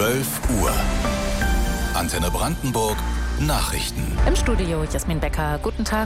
12 Uhr. Antenne Brandenburg Nachrichten. Im Studio Jasmin Becker. Guten Tag.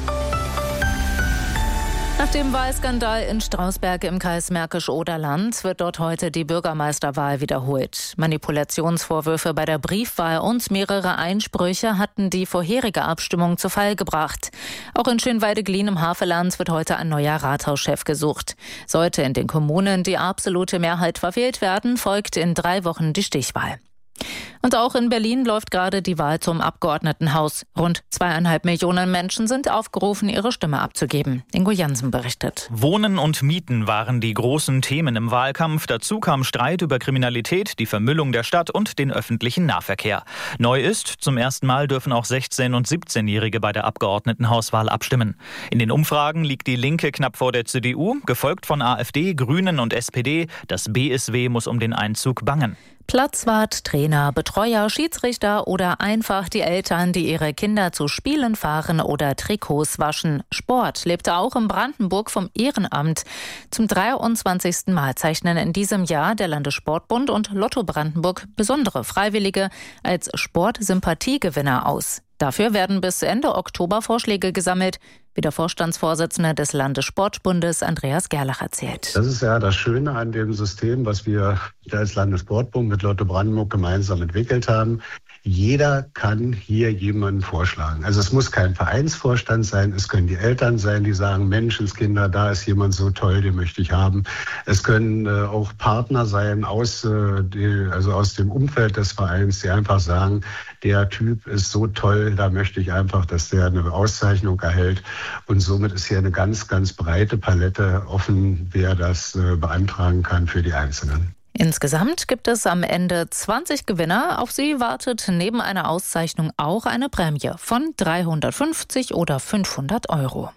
Nach dem Wahlskandal in Strausberg im Kreis Märkisch-Oderland wird dort heute die Bürgermeisterwahl wiederholt. Manipulationsvorwürfe bei der Briefwahl und mehrere Einsprüche hatten die vorherige Abstimmung zu Fall gebracht. Auch in Schönweide-Glien im Havelland wird heute ein neuer Rathauschef gesucht. Sollte in den Kommunen die absolute Mehrheit verfehlt werden, folgt in 3 Wochen die Stichwahl. Und auch in Berlin läuft gerade die Wahl zum Abgeordnetenhaus. Rund 2,5 Millionen Menschen sind aufgerufen, ihre Stimme abzugeben. Ingo Jansen berichtet. Wohnen und Mieten waren die großen Themen im Wahlkampf. Dazu kam Streit über Kriminalität, die Vermüllung der Stadt und den öffentlichen Nahverkehr. Neu ist, zum ersten Mal dürfen auch 16- und 17-Jährige bei der Abgeordnetenhauswahl abstimmen. In den Umfragen liegt die Linke knapp vor der CDU, gefolgt von AfD, Grünen und SPD. Das BSW muss um den Einzug bangen. Platzwart, Trainer, Betreuer, Schiedsrichter oder einfach die Eltern, die ihre Kinder zu Spielen fahren oder Trikots waschen. Sport lebte auch in Brandenburg vom Ehrenamt. Zum 23. Mal zeichnen in diesem Jahr der Landessportbund und Lotto Brandenburg besondere Freiwillige als Sportsympathiegewinner aus. Dafür werden bis Ende Oktober Vorschläge gesammelt, wie der Vorstandsvorsitzende des Landessportbundes Andreas Gerlach erzählt. Das ist ja das Schöne an dem System, was wir als Landessportbund mit Lotto Brandenburg gemeinsam entwickelt haben. Jeder kann hier jemanden vorschlagen. Also es muss kein Vereinsvorstand sein, es können die Eltern sein, die sagen, Menschenskinder, da ist jemand so toll, den möchte ich haben. Es können auch Partner sein aus dem Umfeld des Vereins, die einfach sagen, der Typ ist so toll, da möchte ich einfach, dass der eine Auszeichnung erhält. Und somit ist hier eine ganz, ganz breite Palette offen, wer das beantragen kann für die Einzelnen. Insgesamt gibt es am Ende 20 Gewinner. Auf sie wartet neben einer Auszeichnung auch eine Prämie von 350 oder 500 Euro.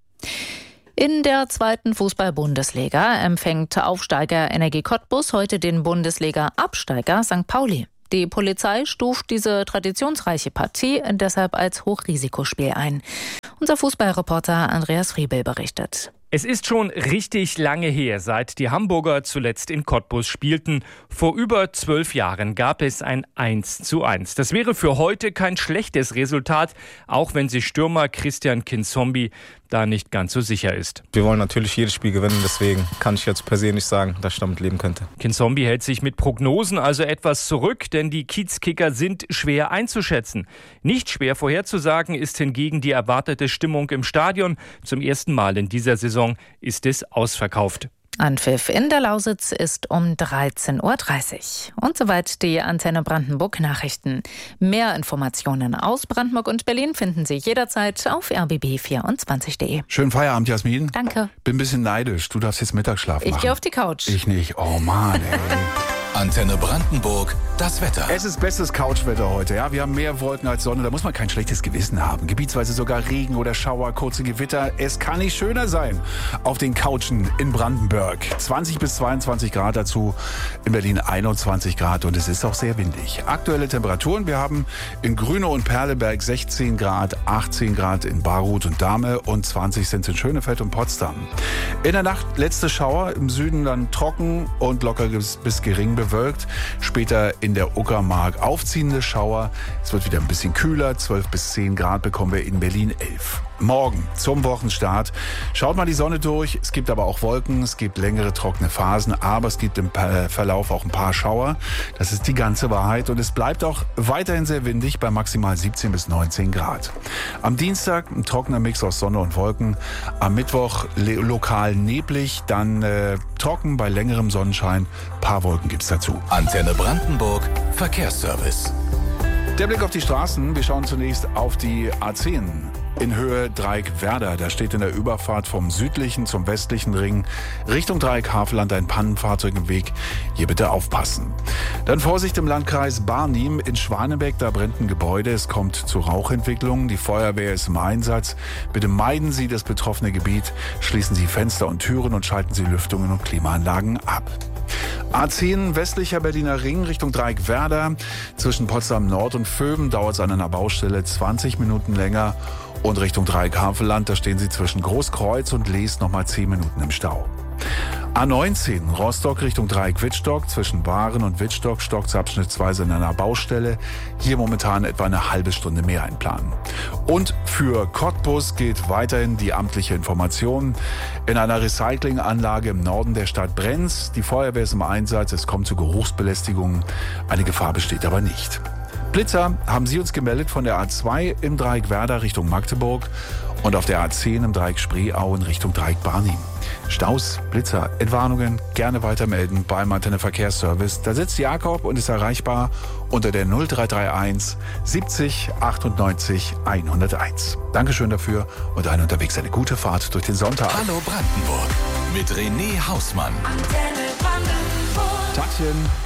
In der 2. Fußball-Bundesliga empfängt Aufsteiger Energie Cottbus heute den Bundesliga-Absteiger St. Pauli. Die Polizei stuft diese traditionsreiche Partie deshalb als Hochrisikospiel ein. Unser Fußballreporter Andreas Friebel berichtet. Es ist schon richtig lange her, seit die Hamburger zuletzt in Cottbus spielten. Vor über 12 Jahren gab es ein 1:1. Das wäre für heute kein schlechtes Resultat, auch wenn sich Stürmer Christian Kinzombie da nicht ganz so sicher ist. Wir wollen natürlich jedes Spiel gewinnen, deswegen kann ich jetzt persönlich sagen, dass ich damit leben könnte. Kinzombie hält sich mit Prognosen also etwas zurück, denn die Kiezkicker sind schwer einzuschätzen. Nicht schwer vorherzusagen ist hingegen die erwartete Stimmung im Stadion. Zum ersten Mal in dieser Saison ist es ausverkauft. Anpfiff in der Lausitz ist um 13.30 Uhr. Und soweit die Antenne Brandenburg Nachrichten. Mehr Informationen aus Brandenburg und Berlin finden Sie jederzeit auf rbb24.de. Schönen Feierabend, Jasmin. Danke. Bin ein bisschen neidisch. Du darfst jetzt Mittagsschlaf machen. Ich gehe auf die Couch. Ich nicht. Oh Mann, ey. Antenne Brandenburg, das Wetter. Es ist bestes Couchwetter heute. Ja, wir haben mehr Wolken als Sonne. Da muss man kein schlechtes Gewissen haben. Gebietsweise sogar Regen oder Schauer, kurze Gewitter. Es kann nicht schöner sein auf den Couchen in Brandenburg. 20 bis 22 Grad dazu. In Berlin 21 Grad und es ist auch sehr windig. Aktuelle Temperaturen. Wir haben in Grüne und Perleberg 16 Grad, 18 Grad in Baruth und Dahme und 20 sind in Schönefeld und Potsdam. In der Nacht letzte Schauer. Im Süden dann trocken und locker bis gering bewölkt. Später in der Uckermark aufziehende Schauer. Es wird wieder ein bisschen kühler. 12 bis 10 Grad bekommen wir in Berlin 11. Morgen zum Wochenstart schaut mal die Sonne durch. Es gibt aber auch Wolken, es gibt längere trockene Phasen, aber es gibt im Verlauf auch ein paar Schauer. Das ist die ganze Wahrheit und es bleibt auch weiterhin sehr windig bei maximal 17 bis 19 Grad. Am Dienstag ein trockener Mix aus Sonne und Wolken. Am Mittwoch lokal neblig, dann trocken bei längerem Sonnenschein. Ein paar Wolken gibt's dazu. Antenne Brandenburg, Verkehrsservice. Der Blick auf die Straßen. Wir schauen zunächst auf die A10. In Höhe Dreieck-Werder. Da steht in der Überfahrt vom südlichen zum westlichen Ring Richtung Dreieck-Havelland ein Pannenfahrzeug im Weg. Hier bitte aufpassen. Dann Vorsicht im Landkreis Barnim in Schwanebeck. Da brennt ein Gebäude. Es kommt zu Rauchentwicklungen. Die Feuerwehr ist im Einsatz. Bitte meiden Sie das betroffene Gebiet. Schließen Sie Fenster und Türen und schalten Sie Lüftungen und Klimaanlagen ab. A10 westlicher Berliner Ring Richtung Dreieck-Werder. Zwischen Potsdam Nord und Vöben dauert es an einer Baustelle 20 Minuten länger. Und Richtung Dreieck-Havelland, da stehen Sie zwischen Großkreuz und Lees nochmal 10 Minuten im Stau. A19 Rostock Richtung Dreieck-Wittstock. Zwischen Waren und Wittstock stockt es abschnittsweise in einer Baustelle. Hier momentan etwa eine halbe Stunde mehr einplanen. Und für Cottbus gilt weiterhin die amtliche Information. In einer Recyclinganlage im Norden der Stadt brennt's. Die Feuerwehr ist im Einsatz. Es kommt zu Geruchsbelästigungen. Eine Gefahr besteht aber nicht. Blitzer haben Sie uns gemeldet von der A2 im Dreieck Werder Richtung Magdeburg und auf der A10 im Dreieck Spreeau in Richtung Dreieck Barnim. Staus, Blitzer, Entwarnungen gerne weitermelden beim Antenne Verkehrsservice. Da sitzt Jakob und ist erreichbar unter der 0331 70 98 101. Dankeschön dafür und unterwegs eine gute Fahrt durch den Sonntag. Hallo Brandenburg mit René Hausmann. Tagchen.